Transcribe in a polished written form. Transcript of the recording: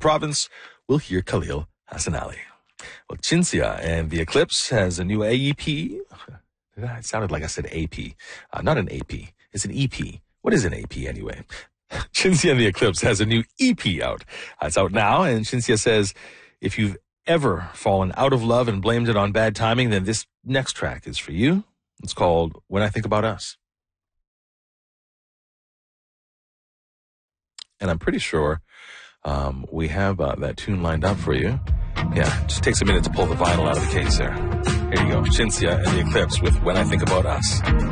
province, we'll hear Khalil Hassan Ali. Well, Cinzia and the Eclipse has a new AEP. It sounded like I said AP. Not an AP. It's an EP. What is an AP anyway? Cinzia and the Eclipse has a new EP out. It's out now, and Cinzia says, if you've ever fallen out of love and blamed it on bad timing, then this next track is for you. It's called When I Think About Us. And I'm pretty sure we have that tune lined up for you. Yeah, it just takes a minute to pull the vinyl out of the case there. Here you go, Cinzia and the Eclipse with When I Think About Us.